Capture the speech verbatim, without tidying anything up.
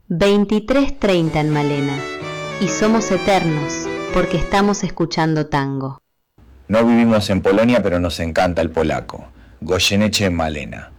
veintitrés treinta en Malena, y somos eternos porque estamos escuchando tango. No vivimos en Polonia, pero nos encanta el polaco. Goyeneche en Malena.